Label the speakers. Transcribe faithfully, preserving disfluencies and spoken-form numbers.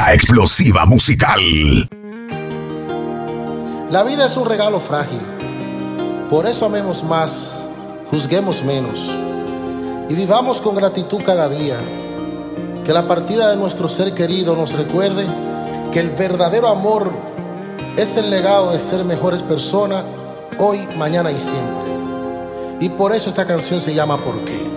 Speaker 1: La explosiva musical.
Speaker 2: La vida es un regalo frágil. Por eso amemos más, juzguemos menos y vivamos con gratitud cada día. Que la partida de nuestro ser querido nos recuerde que el verdadero amor es el legado de ser mejores personas hoy, mañana y siempre. Y por eso esta canción se llama ¿Por qué?